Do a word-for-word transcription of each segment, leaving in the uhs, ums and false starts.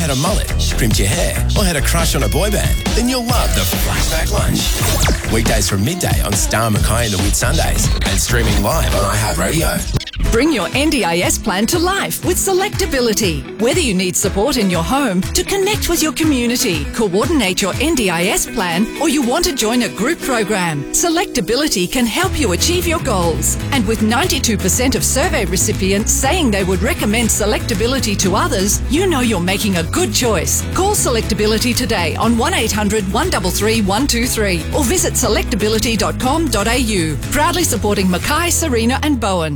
had a mullet, crimped your hair, or had a crush on a boy band, then you'll love the Flashback Lunch. Weekdays from midday on Star Mackay and the Whitsundays and streaming live on iHeartRadio. Bring your N D I S plan to life with Selectability. Whether you need support in your home, to connect with your community, coordinate your N D I S plan, or you want to join a group program, Selectability can help you achieve your goals. And with ninety-two percent of survey recipients saying they would recommend Selectability to others, you know you're making a good choice. Call Selectability today on one eight hundred, one three three, one two three or visit selectability dot com dot a u. Proudly supporting Mackay, Serena and Bowen.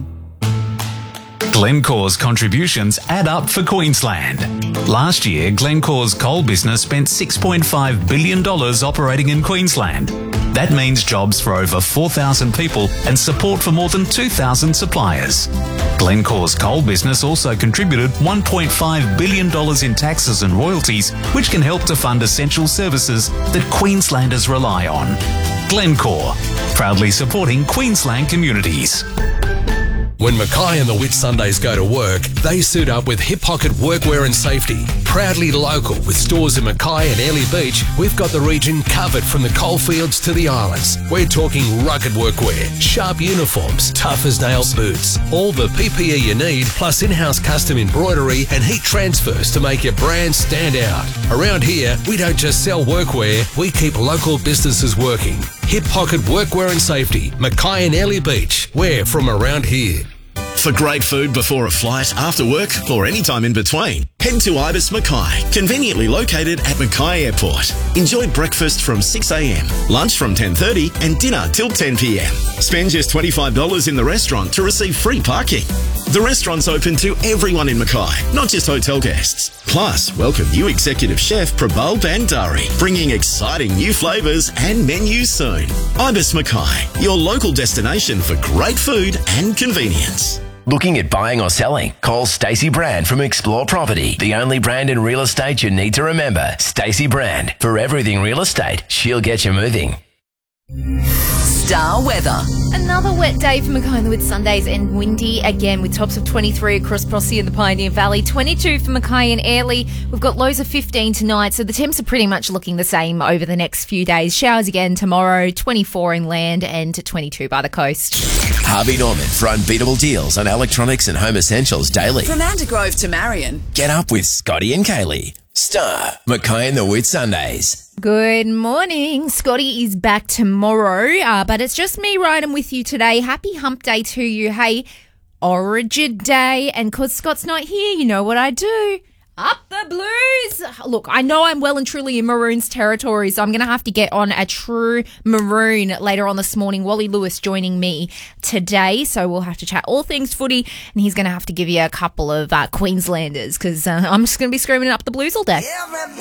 Glencore's contributions add up for Queensland. Last year, Glencore's coal business spent six point five billion dollars operating in Queensland. That means jobs for over four thousand people and support for more than two thousand suppliers. Glencore's coal business also contributed one point five billion dollars in taxes and royalties, which can help to fund essential services that Queenslanders rely on. Glencore, proudly supporting Queensland communities. When Mackay and the Whitsundays go to work, they suit up with Hip Pocket Workwear and Safety. Proudly local with stores in Mackay and Airlie Beach, we've got the region covered from the coalfields to the islands. We're talking rugged workwear, sharp uniforms, tough as nails boots, all the P P E you need, plus in-house custom embroidery and heat transfers to make your brand stand out. Around here, we don't just sell workwear, we keep local businesses working. Hip Pocket Workwear and Safety, Mackay and Airlie Beach. We're from around here. For great food before a flight, after work, or any time in between, head to Ibis Mackay, conveniently located at Mackay Airport. Enjoy breakfast from six a m, lunch from ten thirty and dinner till ten p m. Spend just twenty-five dollars in the restaurant to receive free parking. The restaurant's open to everyone in Mackay, not just hotel guests. Plus, welcome new executive chef Prabal Bandari, bringing exciting new flavours and menus soon. Ibis Mackay, your local destination for great food and convenience. Looking at buying or selling? Call Stacey Brand from Explore Property, the only brand in real estate you need to remember. Stacey Brand, for everything real estate, she'll get you moving. Star weather. Another wet day for Mackay and the Whitsundays and windy again with tops of twenty-three across Prossie and the Pioneer Valley, twenty-two for Mackay and Airlie. We've got lows of fifteen tonight, so the temps are pretty much looking the same over the next few days. Showers again tomorrow, twenty-four inland and twenty-two by the coast. Harvey Norman for unbeatable deals on electronics and home essentials daily. From Antigrove to Marion. Get up with Scotty and Kaylee. Star, Mackay and the Whitsundays. Good morning. Scotty is back tomorrow, uh, but it's just me riding with you today. Happy hump day to you. Hey, Origin Day. And because Scott's not here, you know what I do. Up the Blues. Look, I know I'm well and truly in Maroons territory, so I'm going to have to get on a true Maroon later on this morning. Wally Lewis joining me today, so we'll have to chat all things footy, and he's going to have to give you a couple of uh, Queenslanders because uh, I'm just going to be screaming up the Blues all day.